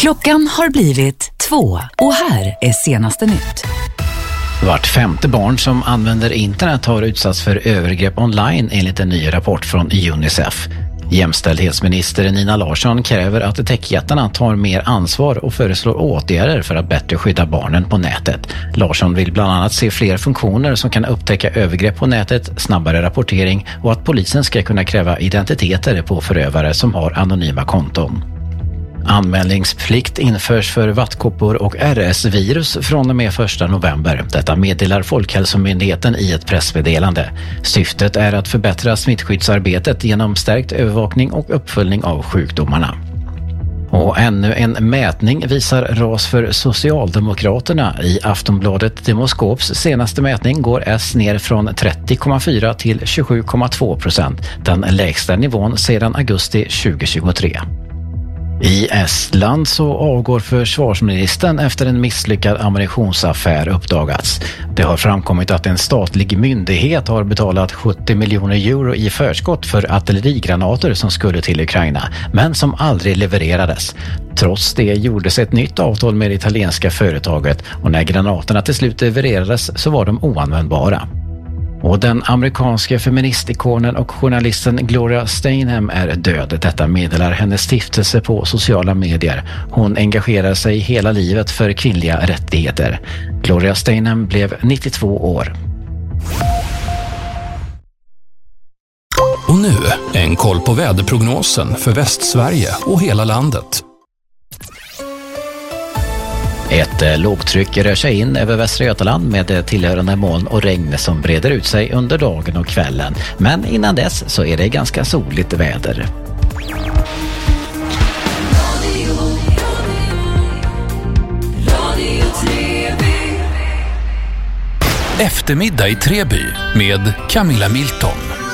Klockan har blivit 2 och här är senaste nytt. Vart femte barn som använder internet har utsatts för övergrepp online enligt en ny rapport från Unicef. Jämställdhetsminister Nina Larsson kräver att techjättarna tar mer ansvar och föreslår åtgärder för att bättre skydda barnen på nätet. Larsson vill bland annat se fler funktioner som kan upptäcka övergrepp på nätet, snabbare rapportering och att polisen ska kunna kräva identiteter på förövare som har anonyma konton. Anmälningsplikt införs för vattkoppor och RS-virus från och med 1 november. Detta meddelar Folkhälsomyndigheten i ett pressmeddelande. Syftet är att förbättra smittskyddsarbetet genom stärkt övervakning och uppföljning av sjukdomarna. Och ännu en mätning visar ras för Socialdemokraterna. I Aftonbladet Demoskops senaste mätning går S ner från 30,4 till 27,2%. Den lägsta nivån sedan augusti 2023. I Estland så avgår försvarsministern efter en misslyckad ammunitionsaffär uppdagats. Det har framkommit att en statlig myndighet har betalat 70 miljoner euro i förskott för artillerigranater som skulle till Ukraina, men som aldrig levererades. Trots det gjordes ett nytt avtal med det italienska företaget och när granaterna till slut levererades så var de oanvändbara. Och den amerikanska feministikonen och journalisten Gloria Steinem är död. Detta meddelar hennes stiftelse på sociala medier. Hon engagerar sig hela livet för kvinnliga rättigheter. Gloria Steinem blev 92 år. Och nu en koll på väderprognosen för Västsverige och hela landet. Ett lågtryck rör sig in över Västra Götaland med tillhörande moln och regn som breder ut sig under dagen och kvällen. Men innan dess så är det ganska soligt väder. Eftermiddag i Treby med Camilla Milton.